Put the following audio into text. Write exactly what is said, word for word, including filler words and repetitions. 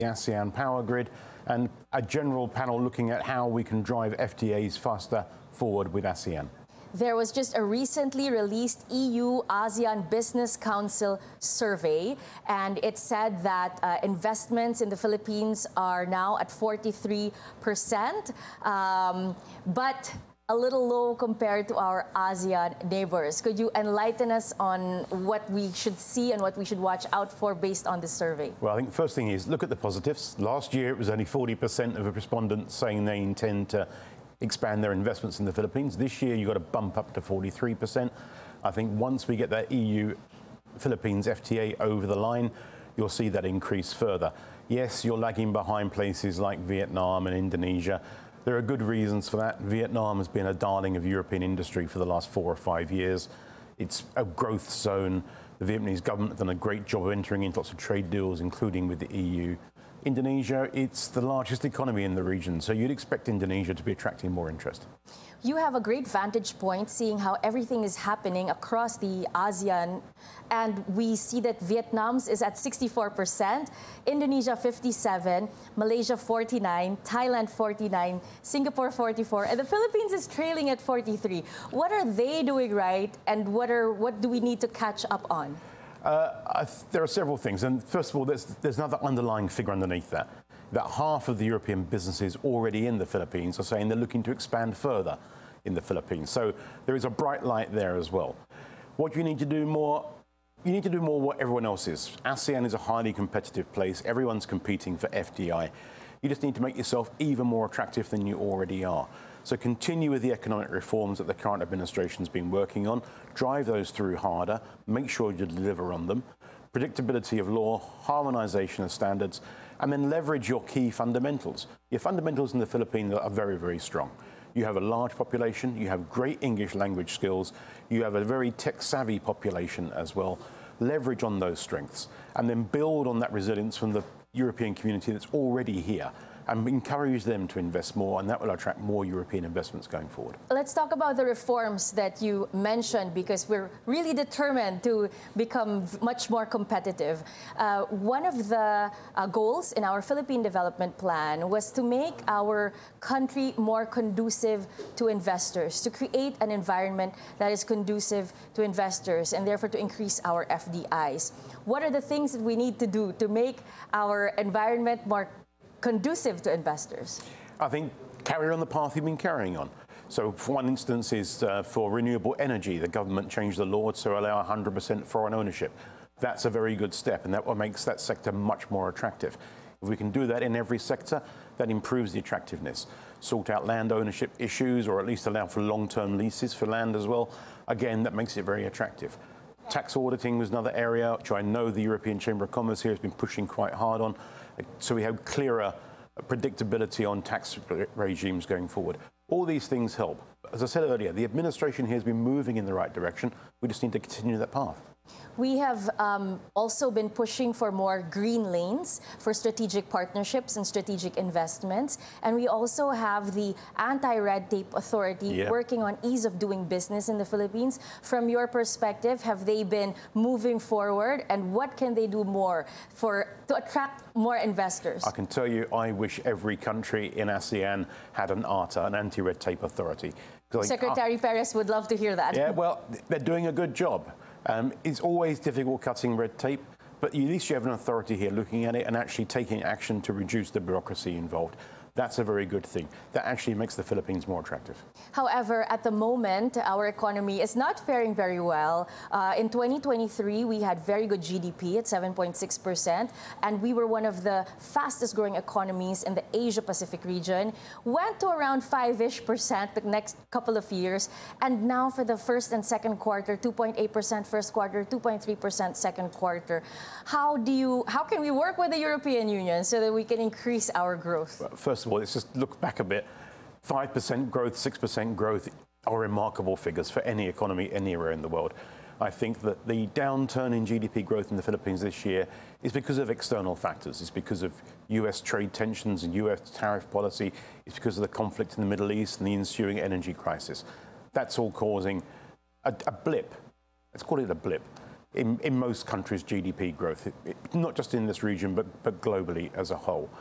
the ASEAN power grid, and a general panel looking at how we can drive F T As faster forward with ASEAN. There was just a recently released E U ASEAN Business Council survey, and it said that uh, investments in the Philippines are now at forty-three percent, um, but a little low compared to our ASEAN neighbors. Could you enlighten us on what we should see and what we should watch out for based on this survey? Well, I think the first thing is look at the positives. Last year, it was only forty percent of the respondents saying they intend to expand their investments in the Philippines. This year, you've got to bump up to forty-three percent. I think once we get that E U Philippines F T A over the line, you'll see that increase further. Yes, you're lagging behind places like Vietnam and Indonesia. There are good reasons for that. Vietnam has been a darling of European industry for the last four or five years. It's a growth zone. The Vietnamese government has done a great job of entering into lots of trade deals, including with the E U. Indonesia, it's the largest economy in the region, so you'd expect Indonesia to be attracting more interest. You have a great vantage point seeing how everything is happening across the ASEAN, and we see that Vietnam's is at sixty-four percent, Indonesia fifty-seven, Malaysia forty-nine, Thailand forty-nine, Singapore forty-four, and the Philippines is trailing at forty-three. What are they doing right, and what are what do we need to catch up on? Uh, I th there are several things, and first of all, there's, there's another underlying figure underneath that. That half of the European businesses already in the Philippines are saying they're looking to expand further in the Philippines. So there is a bright light there as well. What you need to do more, you need to do more what everyone else is. ASEAN is a highly competitive place. Everyone's competing for F D I. You just need to make yourself even more attractive than you already are. So continue with the economic reforms that the current administration's been working on. Drive those through harder. Make sure you deliver on them. Predictability of law, harmonization of standards, and then leverage your key fundamentals. Your fundamentals in the Philippines are very, very strong. You have a large population. You have great English language skills. You have a very tech-savvy population as well. Leverage on those strengths, and then build on that resilience from the European community that's already here, and encourage them to invest more, and that will attract more European investments going forward. Let's talk about the reforms that you mentioned, because we're really determined to become much more competitive. Uh, one of the uh, goals in our Philippine Development Plan was to make our country more conducive to investors, to create an environment that is conducive to investors, and therefore to increase our F D Is. What are the things that we need to do to make our environment more conducive to investors? I think carry on the path you've been carrying on. So for one instance is uh, for renewable energy, the government changed the law to allow one hundred percent foreign ownership. That's a very good step, and that makes that sector much more attractive. If we can do that in every sector, that improves the attractiveness. Sort out land ownership issues, or at least allow for long-term leases for land as well. Again, that makes it very attractive. Tax auditing was another area which I know the European Chamber of Commerce here has been pushing quite hard on. So we have clearer predictability on tax regimes going forward. All these things help. As I said earlier, the administration here has been moving in the right direction. We just need to continue that path. We have um, also been pushing for more green lanes for strategic partnerships and strategic investments. And we also have the Anti-Red Tape Authority yeah. working on ease of doing business in the Philippines. From your perspective, have they been moving forward? And what can they do more for to attract more investors? I can tell you, I wish every country in ASEAN had an A T A, an Anti-Red Tape Authority. Like, Secretary uh, Perez would love to hear that. Yeah, well, they're doing a good job. Um, it's always difficult cutting red tape, but at least you have an authority here looking at it and actually taking action to reduce the bureaucracy involved. That's a very good thing. That actually makes the Philippines more attractive. However, at the moment, our economy is not faring very well. Uh, in twenty twenty-three, we had very good G D P at seven point six percent, and we were one of the fastest growing economies in the Asia-Pacific region. Went to around five-ish percent the next couple of years, and now for the first and second quarter, two point eight percent first quarter, two point three percent second quarter. How do you, how can we work with the European Union so that we can increase our growth? Well, first First of all, let's just look back a bit. five percent growth, six percent growth are remarkable figures for any economy anywhere in the world. I think that the downturn in G D P growth in the Philippines this year is because of external factors. It's because of U S trade tensions and U S tariff policy. It's because of the conflict in the Middle East and the ensuing energy crisis. That's all causing a, a blip. Let's call it a blip. in, in most countries' G D P growth, it, it, not just in this region, but, but globally as a whole.